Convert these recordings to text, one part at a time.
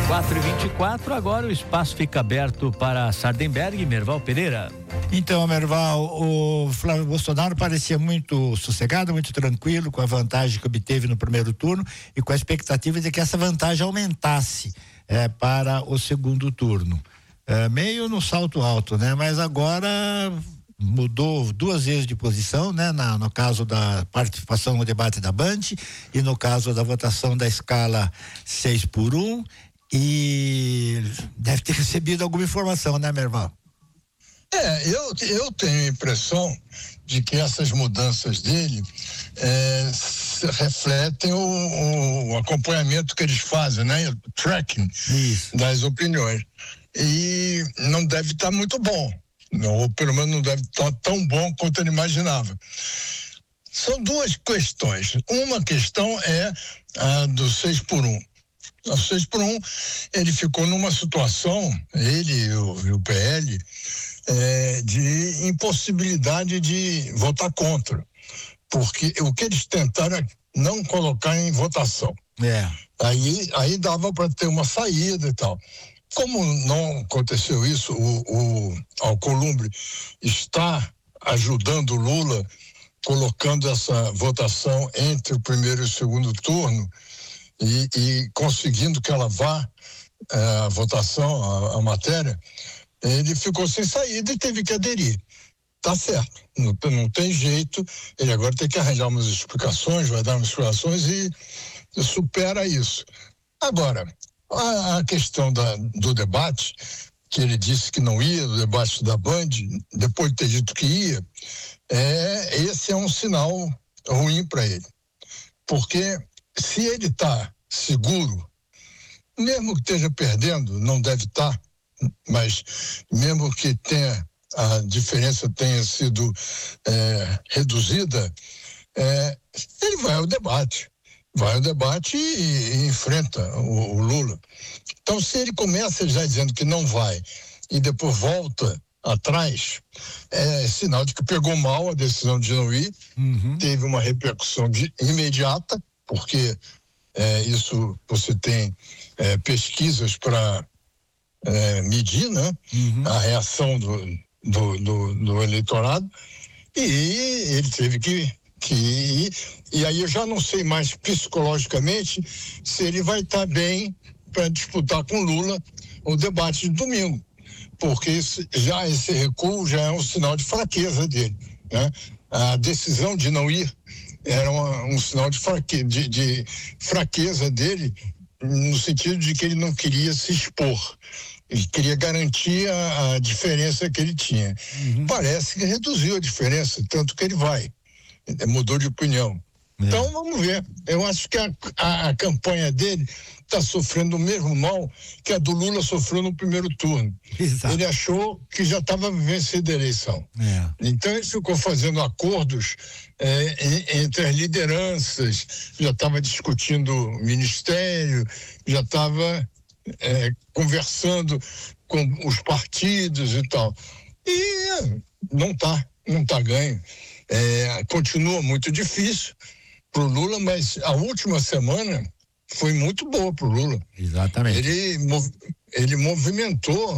4h24, agora o espaço fica aberto para Sardenberg e Merval Pereira. Então, Merval, o Flávio Bolsonaro parecia muito sossegado, muito tranquilo, com a vantagem que obteve no primeiro turno e com a expectativa de que essa vantagem aumentasse para o segundo turno. Meio no salto alto, né? Mas agora mudou 2 vezes de posição, né? No caso da participação no debate da Band e no caso da votação da escala 6x1, e deve ter recebido alguma informação, né, Merval? Eu tenho a impressão de que essas mudanças dele refletem o acompanhamento que eles fazem, né? O tracking das opiniões. E não deve estar muito bom, ou pelo menos não deve estar tão bom quanto ele imaginava. São 2 questões. Uma questão é a do 6x1. A 6x1, ele ficou numa situação, ele e o PL, de impossibilidade de votar contra, porque o que eles tentaram é não colocar em votação. Aí dava para ter uma saída e tal. Como não aconteceu isso, o Alcolumbre está ajudando o Lula, colocando essa votação entre o primeiro e o segundo turno e conseguindo que ela vá a votação, a matéria, ele ficou sem saída e teve que aderir. Tá certo, não tem jeito, ele agora tem que arranjar umas explicações, vai dar umas explicações e supera isso. Agora, a questão do debate, que ele disse que não ia, do debate da Band, depois de ter dito que ia, esse é um sinal ruim para ele. Porque se ele está seguro, mesmo que esteja perdendo, não deve estar, mas mesmo que a diferença tenha sido reduzida, ele vai ao debate. Vai ao debate e enfrenta o Lula. Então, se ele começa já dizendo que não vai e depois volta atrás, é sinal de que pegou mal a decisão de não ir, teve uma repercussão imediata, porque isso você tem pesquisas para medir, né? A reação do eleitorado, e ele teve que ir, e aí eu já não sei mais psicologicamente se ele vai estar bem para disputar com Lula o debate de domingo, porque esse recuo já é um sinal de fraqueza dele, né? A decisão de não ir era um sinal de fraqueza dele, no sentido de que ele não queria se expor, ele queria garantir a diferença que ele tinha. Parece que reduziu a diferença, tanto que ele mudou de opinião. Então vamos ver, eu acho que a campanha dele está sofrendo o mesmo mal que a do Lula sofreu no primeiro turno. Exato. Ele achou que já estava vencendo a eleição. Então ele ficou fazendo acordos entre as lideranças, já estava discutindo ministério, já estava conversando com os partidos e tal. E não tá ganho. Continua muito difícil pro Lula, mas a última semana foi muito boa pro Lula. Exatamente. Ele movimentou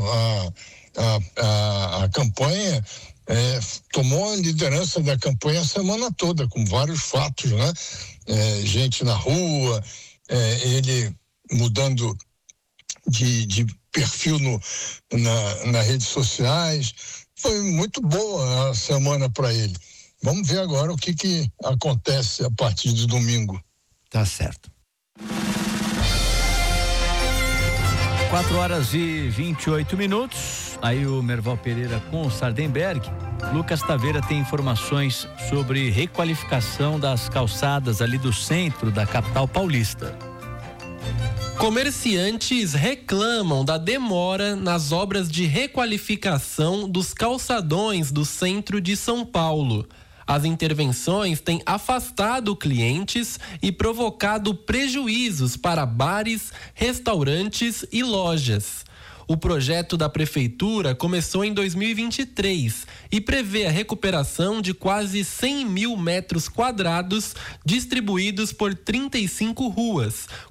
a campanha, tomou a liderança da campanha a semana toda, com vários fatos, né? Gente na rua, ele mudando de perfil nas redes sociais. Foi muito boa a semana para ele. Vamos ver agora o que acontece a partir de domingo. Tá certo. 4h28. Aí o Merval Pereira com o Sardenberg. Lucas Taveira tem informações sobre requalificação das calçadas ali do centro da capital paulista. Comerciantes reclamam da demora nas obras de requalificação dos calçadões do centro de São Paulo. As intervenções têm afastado clientes e provocado prejuízos para bares, restaurantes e lojas. O projeto da prefeitura começou em 2023 e prevê a recuperação de quase 100 mil metros quadrados distribuídos por 35 ruas,